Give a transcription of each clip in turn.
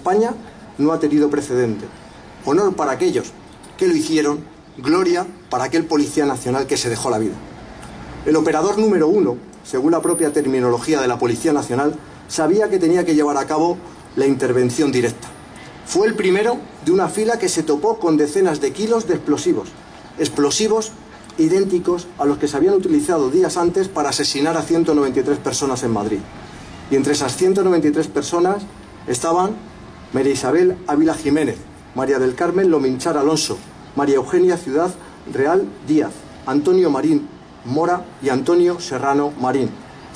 España no ha tenido precedente. Honor para aquellos que lo hicieron, gloria para aquel policía nacional que se dejó la vida. El operador número 1, según la propia terminología de la Policía Nacional, sabía que tenía que llevar a cabo la intervención directa. Fue el primero de una fila que se topó con decenas de kilos de explosivos idénticos a los que se habían utilizado días antes para asesinar a 193 personas en Madrid. Y entre esas 193 personas estaban María Isabel Ávila Jiménez, María del Carmen Lominchar Alonso, María Eugenia Ciudad Real Díaz, Antonio Marín Mora y Antonio Serrano Marín,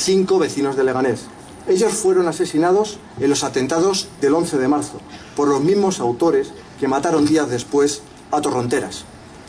5 vecinos de Leganés. Ellos fueron asesinados en los atentados del 11 de marzo por los mismos autores que mataron días después a Torronteras.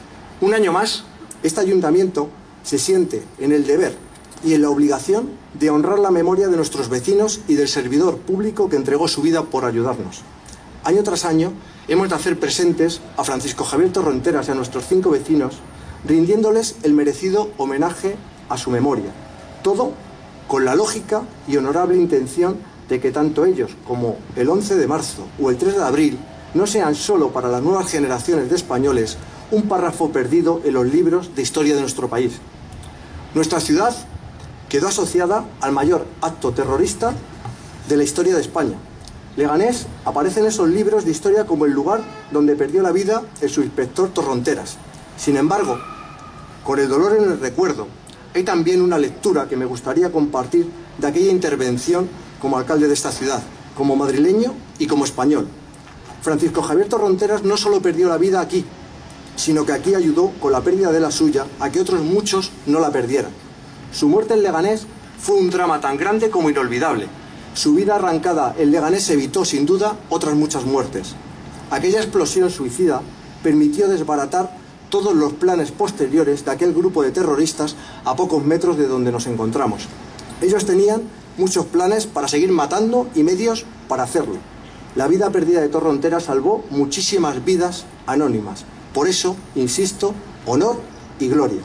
Un año más, este ayuntamiento se siente en el deber y en la obligación de honrar la memoria de nuestros vecinos y del servidor público que entregó su vida por ayudarnos. Año tras año hemos de hacer presentes a Francisco Javier Torronteras y a nuestros 5 vecinos, rindiéndoles el merecido homenaje a su memoria. Todo con la lógica y honorable intención de que tanto ellos como el 11 de marzo o el 3 de abril no sean solo para las nuevas generaciones de españoles un párrafo perdido en los libros de historia de nuestro país. Nuestra ciudad quedó asociada al mayor acto terrorista de la historia de España. Leganés aparece en esos libros de historia como el lugar donde perdió la vida el subinspector Torronteras. Sin embargo, con el dolor en el recuerdo, hay también una lectura que me gustaría compartir de aquella intervención como alcalde de esta ciudad, como madrileño y como español. Francisco Javier Torronteras no solo perdió la vida aquí, sino que aquí ayudó con la pérdida de la suya a que otros muchos no la perdieran. Su muerte en Leganés fue un drama tan grande como inolvidable. Su vida arrancada en Leganés evitó sin duda otras muchas muertes. Aquella explosión suicida permitió desbaratar todos los planes posteriores de aquel grupo de terroristas a pocos metros de donde nos encontramos. Ellos tenían muchos planes para seguir matando y medios para hacerlo. La vida perdida de Torronteras salvó muchísimas vidas anónimas. Por eso, insisto, honor y gloria.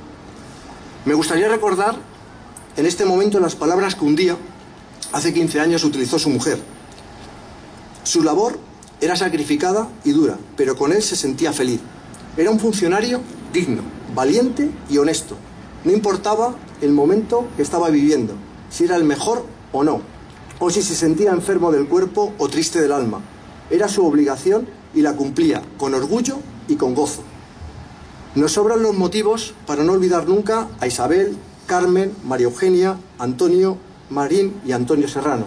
Me gustaría recordar en este momento las palabras que un día, hace 15 años, utilizó su mujer. Su labor era sacrificada y dura, pero con él se sentía feliz. Era un funcionario digno, valiente y honesto. No importaba el momento que estaba viviendo, si era el mejor o no, o si se sentía enfermo del cuerpo o triste del alma. Era su obligación y la cumplía con orgullo y con gozo. Nos sobran los motivos para no olvidar nunca a Isabel, Carmen, María Eugenia, Antonio Marín y Antonio Serrano.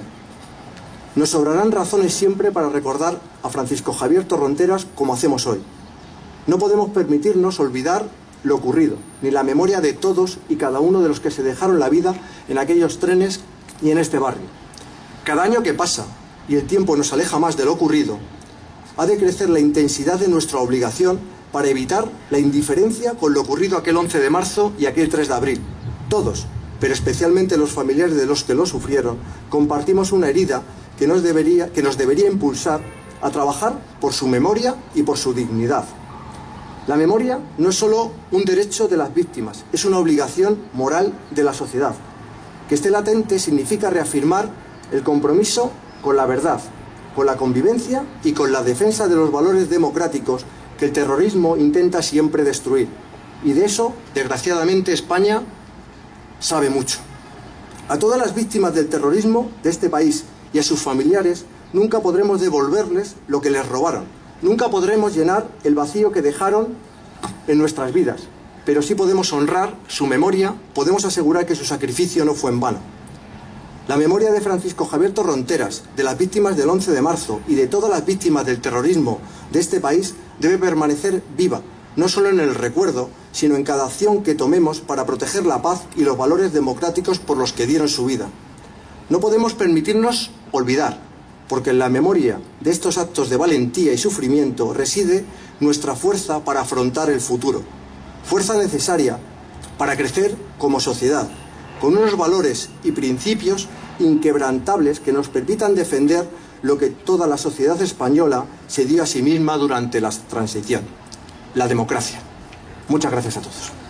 Nos sobrarán razones siempre para recordar a Francisco Javier Torronteras como hacemos hoy. No podemos permitirnos olvidar lo ocurrido, ni la memoria de todos y cada uno de los que se dejaron la vida en aquellos trenes y en este barrio. Cada año que pasa y el tiempo nos aleja más de lo ocurrido, ha de crecer la intensidad de nuestra obligación para evitar la indiferencia con lo ocurrido aquel 11 de marzo y aquel 3 de abril. Todos, pero especialmente los familiares de los que lo sufrieron, compartimos una herida que nos debería impulsar a trabajar por su memoria y por su dignidad. La memoria no es solo un derecho de las víctimas, es una obligación moral de la sociedad. Que esté latente significa reafirmar el compromiso con la verdad, con la convivencia y con la defensa de los valores democráticos que el terrorismo intenta siempre destruir. Y de eso, desgraciadamente, España sabe mucho. A todas las víctimas del terrorismo de este país y a sus familiares nunca podremos devolverles lo que les robaron. Nunca podremos llenar el vacío que dejaron en nuestras vidas, pero sí podemos honrar su memoria, podemos asegurar que su sacrificio no fue en vano. La memoria de Francisco Javier Torronteras, de las víctimas del 11 de marzo y de todas las víctimas del terrorismo de este país debe permanecer viva, no solo en el recuerdo, sino en cada acción que tomemos para proteger la paz y los valores democráticos por los que dieron su vida. No podemos permitirnos olvidar, porque en la memoria de estos actos de valentía y sufrimiento reside nuestra fuerza para afrontar el futuro. Fuerza necesaria para crecer como sociedad, con unos valores y principios inquebrantables que nos permitan defender lo que toda la sociedad española se dio a sí misma durante la transición: la democracia. Muchas gracias a todos.